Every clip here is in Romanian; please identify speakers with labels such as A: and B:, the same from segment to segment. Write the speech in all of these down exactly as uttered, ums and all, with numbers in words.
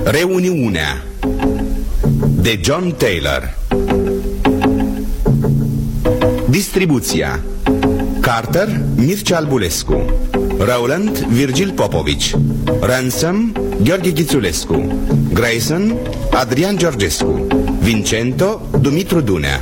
A: Reuniunea de John Taylor. Distribuția: Carter, Mircea Albulescu, Rowland, Virgil Popovici, Ransom, Gheorghe Ghițulescu, Grayson, Adrian Georgescu, Vincento, Dumitru Dunea.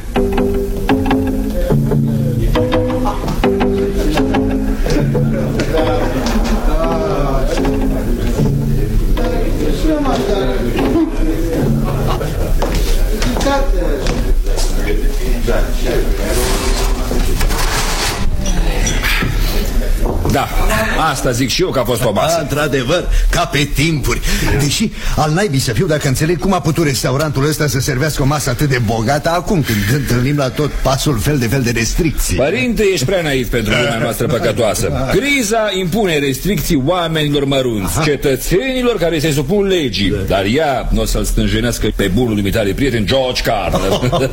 B: Da, asta zic și eu că a fost o masă.
C: Într-adevăr, ca pe timpuri. Deși al naibii să fiu dacă înțeleg cum a putut restaurantul ăsta să servească o masă atât de bogată acum, când întâlnim la tot pasul fel de fel de restricții.
B: Părinte, ești prea naiv pentru lumea noastră păcătoasă. Criza impune restricții oamenilor mărunți, cetățenilor care se supun legii. Dar ea nu o să-l stânjenească pe bunul dumitale prieten George Carter.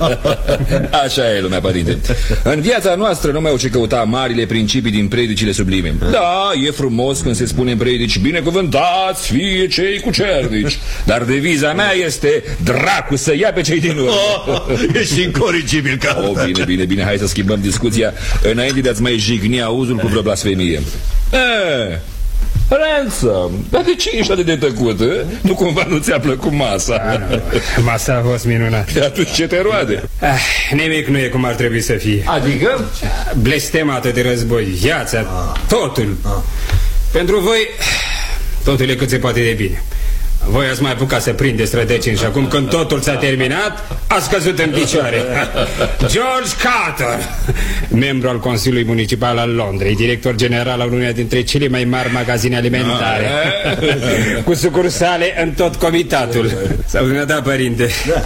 B: Așa e lumea, părinte. În viața noastră nu mai au ce căuta marile principii din predicile sublime. Da, e frumos când se spune în predici: binecuvântați fie cei cucernici. Dar deviza mea este: dracu să ia pe cei din urmă.
C: Oh, ești incorrigibil, Carter.
B: Oh, bine, bine, bine, hai să schimbăm discuția înainte de a-ți mai jigni auzul cu vreo blasfemie. Eh, Ransom, dar de ce ești atât de tăcut? Eh? Nu cumva nu ți-a plăcut masa?
D: Masa a fost minunată.
B: Atunci ce te roade?
D: Ah, nimic nu e cum ar trebui să fie.
B: Adică?
D: Blestemată de război, viața, ah. totul ah. Pentru voi totul e cât se poate de bine. Voi ați mai apucat să prindeți rădăcini și acum când totul s-a terminat, ați căzut în picioare. George Carter, membru al Consiliului Municipal al Londrei, director general al uneia dintre cele mai mari magazine alimentare, cu sucursale în tot comitatul. Sau dumneata, părinte,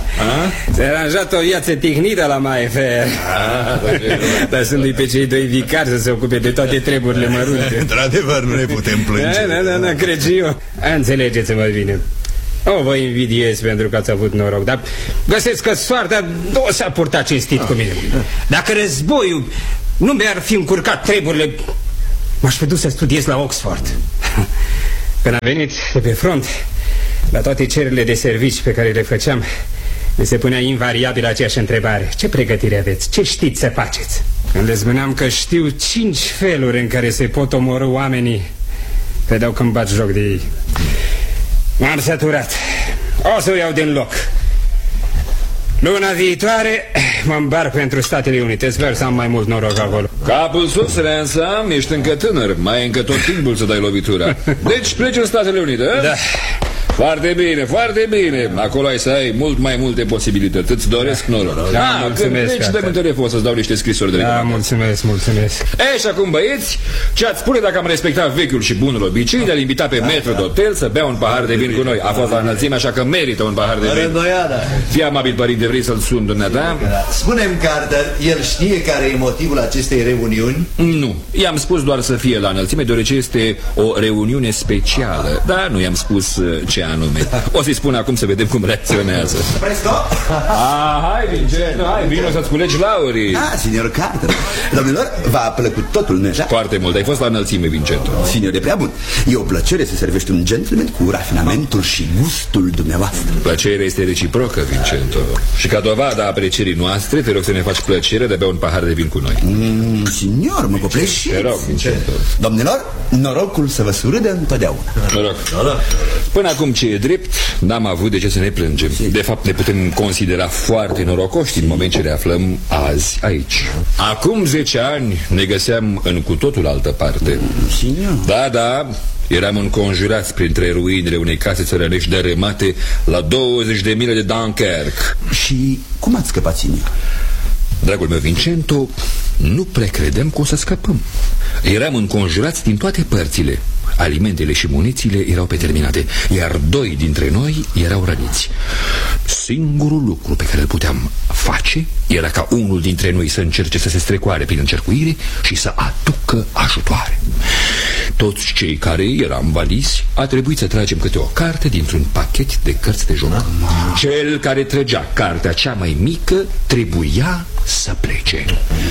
D: s-a aranjat o viață tihnită la Mayfair, lăsându-i pe cei doi vicari să se ocupe de toate treburile mărunte.
C: Într-adevăr, nu ne putem plânge.
D: Da, da, da, crezi eu. Înțelegeți-mă bine. O, vă invidiez pentru că ați avut noroc, dar găsesc că soarta nu s-a purtat cinstit cu mine. Dacă războiul nu mi-ar fi încurcat treburile, m-aș fi dus să studiez la Oxford. Când am venit de pe front, la toate cererile de servici pe care le făceam, mi se punea invariabil aceeași întrebare: ce pregătire aveți? Ce știți să faceți? Când le spuneam că știu cinci feluri în care se pot omorî oamenii, credeau că îmi bat joc de ei. M-am săturat. O să o iau din loc. Luna viitoare mă îmbarc pentru Statele Unite. Sper să am mai mult noroc acolo.
B: Capul sus, Ransom, ești încă tânăr. Mai e încă tot timpul să dai lovitura. Deci pleci în Statele Unite, a?
D: Da.
B: Foarte bine, foarte bine. Acolo ai să ai mult mai multe posibilități. Îți doresc noroc.
D: Da, ah, mulțumesc.
B: Deci dă-mi un telefon să-ți dau niște scrisori de
D: recomandare. Da, mulțumesc, mulțumesc.
B: E, și acum, băieți, ce-ați spune dacă am respectat vechiul și bunul obicei de a-l invita pe metru de hotel să bea un pahar de vin cu noi? A fost la înălțime, așa că merită un pahar de vin. Fii amabil, părinte, vrei să-l sun dumneata?
C: Spune-mi, Carter, el știe care e motivul acestei reuniuni?
B: Nu, i-am spus doar să fie la înălțime, deoarece este o reuniune specială. Dar nu i-am spus ce anume. O să-i spun acum să vedem cum reacționează.
C: Presto!
B: Ah, hai, Vincent, hai, vino să-ți culegi laurii.
C: Ah, signor Carter. Domnilor, v-a plăcut totul, nu așa?
B: Foarte mult, ai fost la înălțime, Vincent.
C: Signor, de prea bun. E o plăcere să servești un gentleman cu rafinamentul și gustul dumneavoastră.
B: Plăcerea este reciprocă, Vincento. Și ca dovadă a aprecierii noastre, te rog să ne faci plăcere de a bea un pahar de vin cu noi.
C: mm, Signor, mă coplești.
B: Te rog, Vincento.
C: Domnilor, norocul să vă surâdă întotdeauna.
B: Noroc. Până acum, ce e drept, n-am avut de ce să ne plângem. De fapt, ne putem considera foarte norocoși în moment ce ne aflăm azi aici. Acum zece ani ne găseam în cu totul altă parte. Da, da, eram înconjurați printre ruinele unei case țărănești dărâmate la douăzeci de mile de Dunkerque.
C: Și cum ați scăpat, signor?
B: Dragul meu, Vincento, nu prea credeam că o să scăpăm. Eram înconjurați din toate părțile. Alimentele și munițiile erau preterminate, iar doi dintre noi erau răniți. Singurul lucru pe care îl puteam face era ca unul dintre noi să încerce să se strecoare prin încercuire și să aducă ajutoare. Toți cei care eram valizi a trebuit să tragem câte o carte dintr-un pachet de cărți de joc. Cel care trăgea cartea cea mai mică trebuia să plece.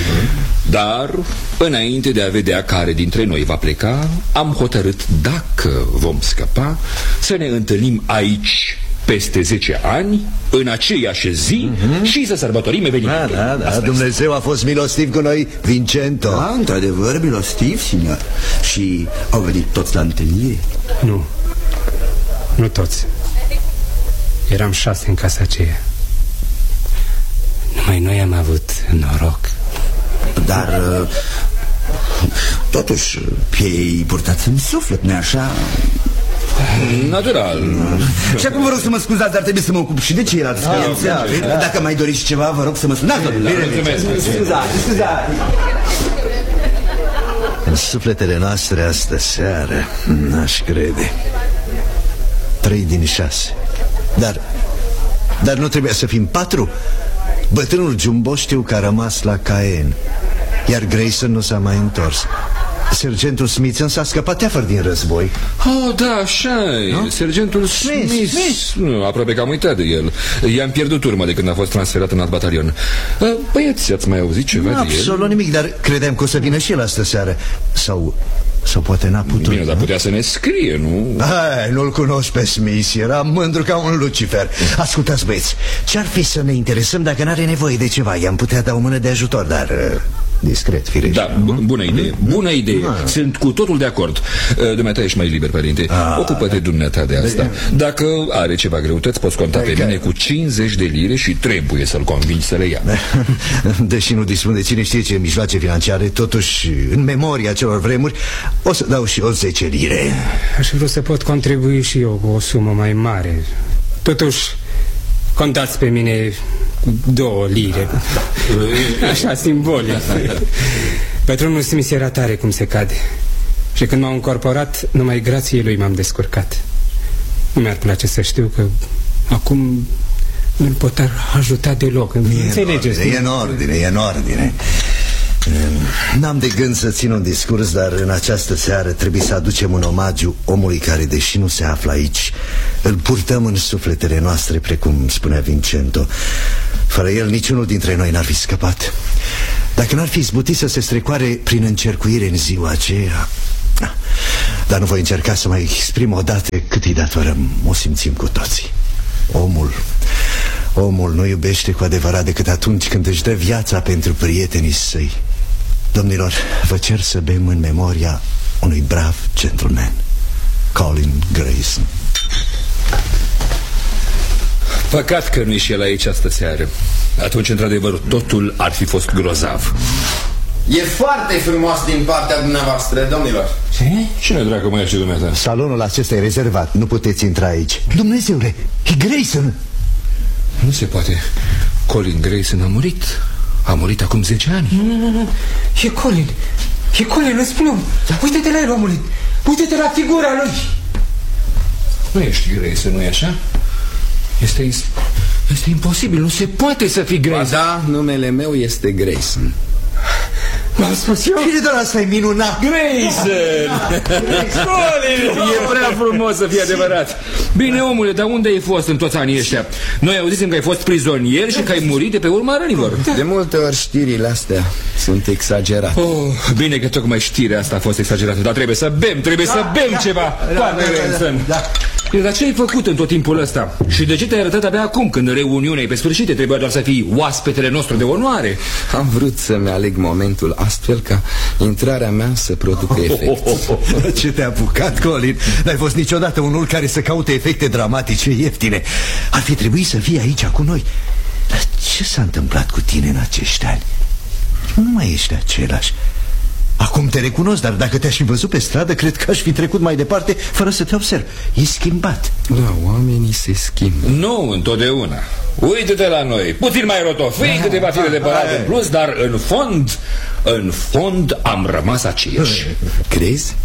B: Dar, înainte de a vedea care dintre noi va pleca, am hotărât, dacă vom scăpa, să ne întâlnim aici, peste zece ani, în aceeași zi, mm-hmm. și să sărbătorim evenimentul.
C: Da, da, da, Dumnezeu a fost milostiv cu noi, Vincento.
E: Da, într-adevăr, milostiv, signor. Și au venit toți la întâlnire?
D: Nu, nu toți. Eram șase în casa aceea. Numai noi am avut noroc.
E: Dar uh, totuși pe ei purtați în suflet, nu-i așa?
B: Natural.
E: Și acum vă rog să mă scuzați, dar trebuie să mă ocup și de ceilalți clienți. Dacă mai doriți ceva, vă rog să mă spuneți. Scuzați, scuzați.
C: În sufletele noastre astă seară, n-aș crede, trei din șase. Dar, dar nu trebuia să fim patru. Bătrânul Jumbo știu că a rămas la Caen, iar Grayson nu s-a mai întors. Sergentul Smith însă a scăpat teafăr din război.
B: Oh, da, așa-i. Sergentul Smith, Smith. Smith. Nu, aproape că am uitat de el. I-am pierdut urmă de când a fost transferat în alt batalion. Băieți, ați mai auzit ceva
C: nu,
B: de el?
C: Absolut nimic, dar credeam că o să vină și el astă seară. Sau... sau poate n-a putut.
B: Bine, dar putea să ne scrie, nu?
C: Hai, nu-l cunosc pe Smith, era mândru ca un Lucifer. Ascultați, băieți, ce-ar fi să ne interesăm dacă n-are nevoie de ceva? I-am putea da o mână de ajutor, dar... discret, firește.
B: Da, bună idee, bună idee. Ah. Sunt cu totul de acord. Dumneata ești mai liber, părinte. Ah. Ocupă-te dumneata de asta. Dacă are ceva greutăți, poți conta pe mine cu cincizeci de lire și trebuie să-l convingi să le ia.
C: Deși nu dispun de cine știe ce mijloace financiare, totuși, în memoria celor vremuri, o să dau și o zece lire.
D: Aș vrea să pot contribui și eu cu o sumă mai mare. Totuși, contați pe mine cu două lire. Așa, simbolic. Patronul Smith era tare cum se cade. Și când m-au încorporat, numai grație lui m-am descurcat. Nu mi-ar place să știu că acum nu-l pot ajuta deloc. Înțelegeți?
C: E în ordine, e în ordine. N-am de gând să țin un discurs, dar în această seară trebuie să aducem un omagiu omului care, deși nu se află aici, îl purtăm în sufletele noastre, precum spunea Vincento. Fără el niciunul dintre noi n-ar fi scăpat. Dacă n-ar fi izbutit să se strecoare prin încercuire în ziua aceea. Dar nu voi încerca să mai exprim odată cât îi datorăm. O simțim cu toții. Omul Omul nu iubește cu adevărat decât atunci când își dă viața pentru prietenii săi. Domnilor, vă cer să bem în memoria unui brav gentleman, Colin Grayson.
B: Păcat că nu-i și el aici astă seară. Atunci, într-adevăr, totul ar fi fost grozav.
F: E foarte frumos din partea dumneavoastră, domnilor.
B: Ce? Cine dracu mai ești dumneata?
C: Salonul acesta e rezervat, nu puteți intra aici. Dumnezeule, e Grayson!
B: Nu se poate. Colin Grayson a murit. A murit acum zece ani.
G: Nu, nu, nu, nu. E Colin. E Colin, îți spun. Da. Uite-te la el, omule. Uite-te la figura lui.
B: Nu ești Grayson, nu-i așa? Este, este imposibil, nu se poate să fii Grayson.
F: Ba da, numele meu este Grayson.
G: M-am spus eu.
C: Bine, dar asta e minunat.
B: Grayson! Colin! E prea frumos să fie adevărat. Bine, omule, dar unde ai fost în toți anii ăștia? Noi auzisem că ai fost prizonier și că ai murit de pe urma rănilor.
F: De multe ori știrile astea sunt exagerate.
B: Oh, bine că tocmai știrea asta a fost exagerată. Dar trebuie să bem, trebuie da, să bem da, ceva da, da, da, da, da. Dar ce ai făcut în tot timpul ăsta? Și de ce te-ai arătat abia acum, când reuniunea e pe sfârșit? Trebuia doar să fii oaspetele nostru de onoare.
F: Am vrut să-mi aleg momentul astfel ca intrarea mea să producă efect. Oh, oh, oh,
C: oh. Ce te-a apucat, Colin? N-ai fost niciodată unul care să caute efecte dramatice ieftine. Ar fi trebuit să fii aici cu noi. Dar ce s-a întâmplat cu tine în acești ani? Nu mai ești același. Acum te recunosc, dar dacă te-aș fi văzut pe stradă, cred că aș fi trecut mai departe fără să te observ. E schimbat.
F: Da, oamenii se schimbă.
B: Nu întotdeauna. Uite-te la noi, puțin mai rotofei, câteva fire de părat în plus, dar în fond, în fond am rămas aceiași.
F: Crezi?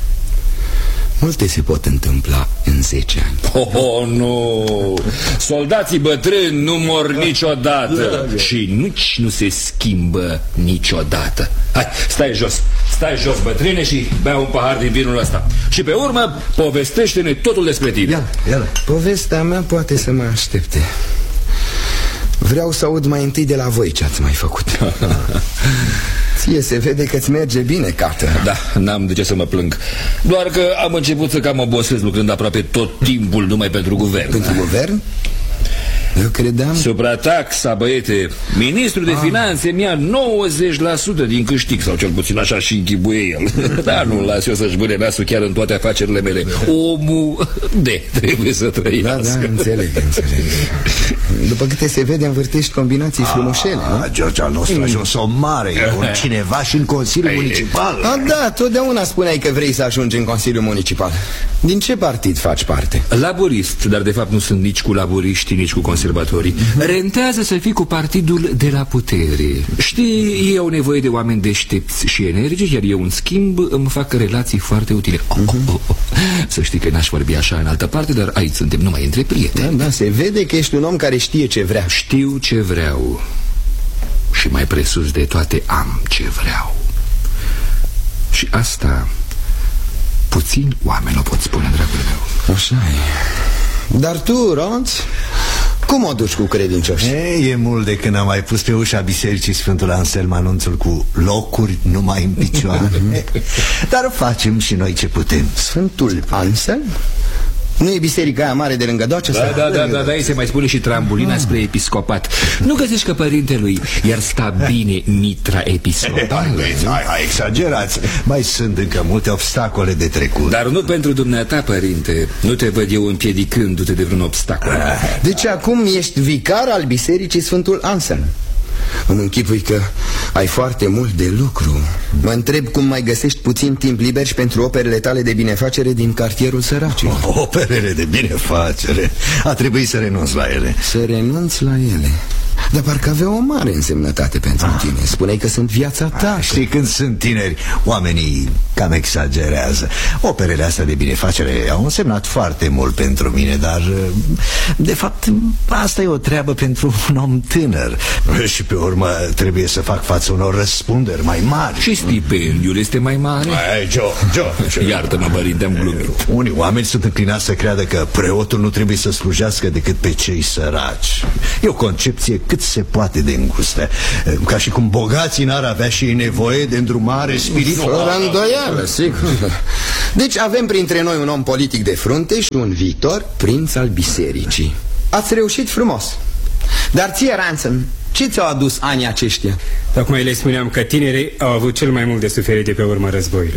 F: Multe se pot întâmpla în zece ani.
B: Oh, oh, nu! Soldații bătrâni nu mor niciodată și nici nu se schimbă niciodată. Hai, stai jos, stai jos, bătrâne, și bea un pahar din vinul ăsta. Și pe urmă, povestește-ne totul despre tine.
C: Ia, ia.
F: Povestea mea poate să mă aștepte. Vreau să aud mai întâi de la voi ce ați mai făcut. Ție se vede că-ți merge bine, Carter.
B: Da, n-am de ce să mă plâng. Doar că am început să cam obosesc lucrând aproape tot timpul numai pentru guvern.
F: Pentru guvern? Eu credeam...
B: Suprataxa, băiete. Ministrul de ah. Finanțe mi-a nouăzeci la sută din câștig, sau cel puțin așa și închipuie el. Dar nu-l las eu să-și bâne nasul chiar în toate afacerile mele. Omul de trebuie să trăiască.
F: Da, da, înțeleg, înțeleg. După câte se vede, învârtești combinații frumușele, nu?
C: George al nostru a ajuns o mare, e un cineva și în Consiliul Municipal.
F: A, da, totdeauna spuneai că vrei să ajungi în Consiliul Municipal. Din ce partid faci parte?
B: Laborist, dar de fapt nu sunt nici cu laboriștii, nici cu conservatorii. Rentează să fii cu partidul de la putere. Știi, ei au nevoie de oameni deștepți și energici, iar eu, în schimb, îmi fac relații foarte utile. oh, oh, oh, oh. Să știi că n-aș vorbi așa în altă parte, dar aici suntem numai între prieteni.
F: Da, da, se vede că ești un om care știe ce vrea.
B: Știu ce vreau. Și mai presus de toate am ce vreau. Și asta puțin oameni o pot spune, dragul meu.
F: Așa e. Dar tu, Ronț, cum o duci cu credincioși?
C: E, e mult de când am mai pus pe ușa bisericii Sfântul Anselm anunțul cu locuri numai în picioare. Dar facem și noi ce putem.
F: Sfântul Anselm? Nu e biserica aia mare de lângă Docea?
B: Da, da, da, da, da, se mai spune și trambolina spre episcopat. Nu găsești că părintelui iar sta bine mitra episcopală?
C: Hai, hai, exagerați. Mai sunt încă multe obstacole de trecut.
B: Dar nu pentru dumneata, părinte. Nu te văd eu împiedicându-te de vreun obstacol.
F: Deci acum ești vicar al bisericii Sfântul Anselm. Îmi închipui că ai foarte mult de lucru. Mă întreb cum mai găsești puțin timp liber și pentru operele tale de binefacere din cartierul săracilor.
C: Operele de binefacere? A trebuit să renunț la ele.
F: Să renunți la ele? Dar parcă avea o mare însemnătate pentru ah. tine. Spuneai că sunt viața ta.
C: ah, Știi, când sunt tineri, oamenii cam exagerează. Operele astea de binefacere au însemnat foarte mult pentru mine, dar de fapt asta e o treabă pentru un om tânăr. Și pe urmă trebuie să fac față unor răspunderi mai mari.
B: Și stipendiul este mai mare.
C: Hai, Joe, Joe
B: Iartă-mă, părinte, am glumit.
C: Unii oameni sunt înclinați să creadă că preotul nu trebuie să slujească decât pe cei săraci. E o concepție cât se poate de îngustă. Ca și cum bogații n-ar avea și nevoie de îndrumare spirituală.
F: Fără îndoială, sigur. Deci avem printre noi un om politic de frunte și un viitor prinț al bisericii. Ați reușit frumos. Dar ție, Ransom, ce ți-au adus anii aceștia?
D: Tocmai le spuneam că tinerii au avut cel mai mult de suferit de pe urma războiului.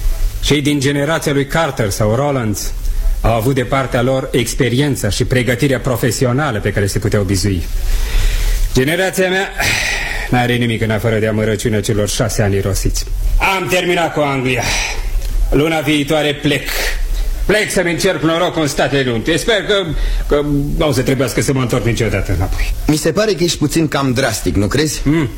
D: Cei din generația lui Carter sau Rowlands au avut de partea lor experiența și pregătirea profesională pe care se puteau bizui. Generația mea n-are nimic în afară de amărăciunea celor șase ani rosiți. Am terminat cu Anglia. Luna viitoare plec. Plec să-mi încerc norocul în Statele Unite. Sper că, că nu o să trebuiască să mă întorc niciodată înapoi.
F: Mi se pare că ești puțin cam drastic, nu crezi? Mm.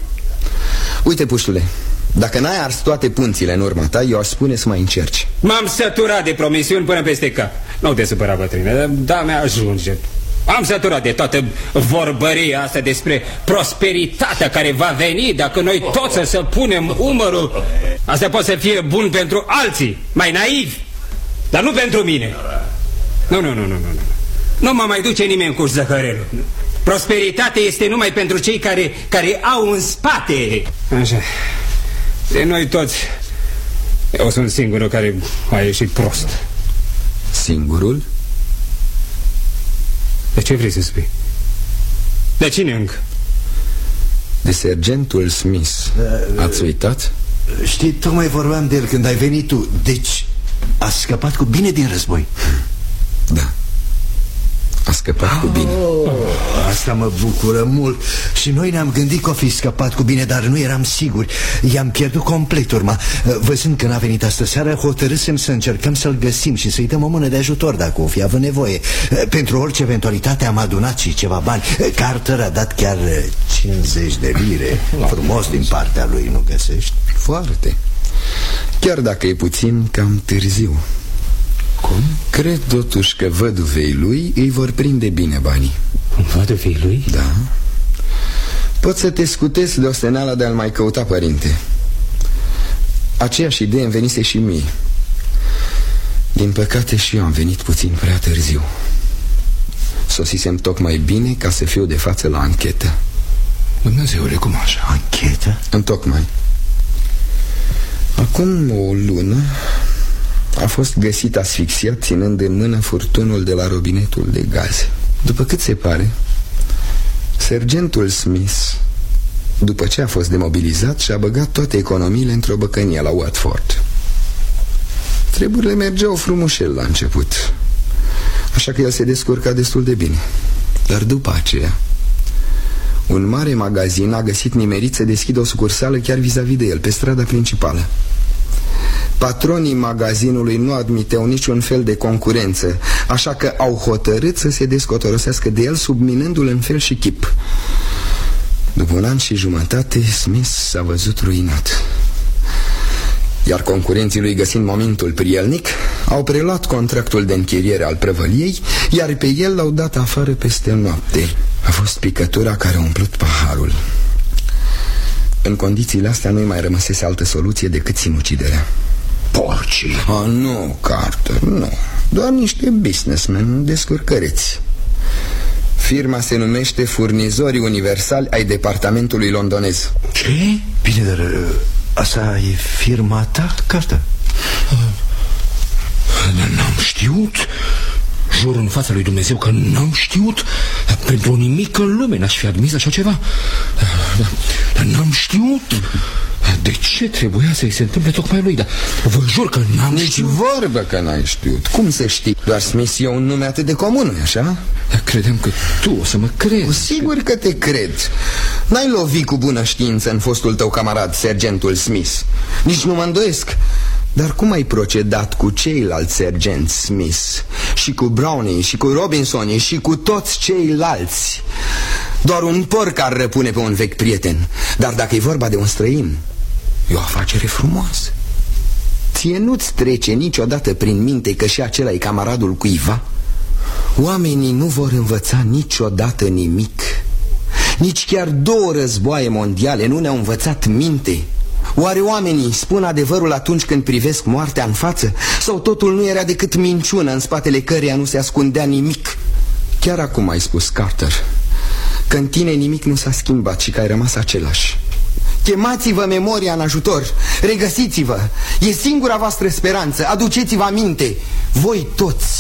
F: Uite, puștule, dacă n-ai ars toate punțile în urma ta, eu aș spune să mai încerci.
D: M-am săturat de promisiuni până peste cap. Nu te supăra, bătrâne, da, mi-a ajunge. Am săturat de toată vorbăria asta despre prosperitatea care va veni dacă noi toți să punem umărul. Asta poate să fie bun pentru alții, mai naivi, dar nu pentru mine. Nu, nu, nu, nu, nu. Nu mă mai duce nimeni cu zăhărelul. Prosperitatea este numai pentru cei care, care au în spate. Așa. De noi toți, eu sunt singurul care a ieșit prost.
F: Singurul?
D: De ce vrei să spui? De cine încă?
F: De sergentul Smith. Ați uitat?
C: Știi, tocmai vorbeam de el când ai venit tu. Deci a scăpat cu bine din război.
F: Da, a scăpat oh, cu bine.
C: Asta mă bucură mult. Și noi ne-am gândit că o fi scăpat cu bine, dar nu eram siguri. I-am pierdut complet urma. Văzând că n-a venit astă seară, hotărâsem să încercăm să-l găsim și să-i dăm o mână de ajutor dacă o fi avut nevoie. Pentru orice eventualitate am adunat și ceva bani. Carter a dat chiar cincizeci de lire. Frumos din partea lui, nu găsești?
F: Foarte. Chiar dacă e puțin cam târziu.
D: Cum?
F: Cred totuși că văduvei lui îi vor prinde bine banii.
D: Văduvei lui?
F: Da. Pot să te scutezi de osteneala de a-l mai căuta, părinte. Aceeași idee îmi venise și mie. Din păcate și eu am venit puțin prea târziu. Sosisem tocmai bine ca să fiu de față la anchetă.
B: Dumnezeule, cum așa?
C: Anchetă?
F: Întocmai. Acum o lună a fost găsit asfixiat ținând în mână furtunul de la robinetul de gaze. După cât se pare, sergentul Smith, după ce a fost demobilizat, și-a băgat toate economiile într-o băcănie la Watford. Treburile mergeau frumușel la început, așa că el se descurca destul de bine. Dar după aceea, un mare magazin a găsit nimerit să deschidă o sucursală chiar vis-a-vis de el, pe strada principală. Patronii magazinului nu admiteau niciun fel de concurență, așa că au hotărât să se descotorosească de el, subminându-l în fel și chip. După un an și jumătate, Smith s-a văzut ruinat. Iar concurenții lui, găsind momentul prielnic, au preluat contractul de închiriere al prăvăliei, iar pe el l-au dat afară peste noapte. A fost picătura care a umplut paharul. În condițiile astea nu-i mai rămăsese altă soluție decât sinuciderea.
B: Porcii!
F: Oh, nu, Carter, nu. Doar niște businessmen descurcăreți. Firma se numește Furnizorii Universali ai Departamentului Londonez.
B: Ce?
E: Bine, dar asta e firma ta, Carter?
B: N-am știut. Jur în fața lui Dumnezeu că n-am știut. Pentru nimic în lume n-aș fi admis așa ceva. Dar n-am știut. De ce trebuia să-i se întâmple tocmai lui? Dar vă jur că n-am
F: Nici
B: știut.
F: vorbă că n-ai știut. Cum să știi? Doar Smith e un nume atât de comun, nu-i așa?
B: Credeam că tu o să mă crezi.
F: Sigur că te cred. N-ai lovit cu bună știință în fostul tău camarad, sergentul Smith. Nici nu mă îndoiesc. Dar cum ai procedat cu ceilalți sergenți Smith? Și cu Brownie, și cu Robinson, și cu toți ceilalți? Doar un porc ar răpune pe un vechi prieten. Dar dacă e vorba de un străin, e o afacere frumoasă. Ție nu-ți trece niciodată prin minte că și acela e camaradul cuiva? Oamenii nu vor învăța niciodată nimic. Nici chiar două războaie mondiale nu ne-au învățat minte. Oare oamenii spun adevărul atunci când privesc moartea în față? Sau totul nu era decât minciună în spatele căreia nu se ascundea nimic? Chiar acum ai spus, Carter, că în tine nimic nu s-a schimbat și că ai rămas același. Chemați-vă memoria în ajutor, regăsiți-vă. E singura voastră speranță, aduceți-vă aminte. Voi toți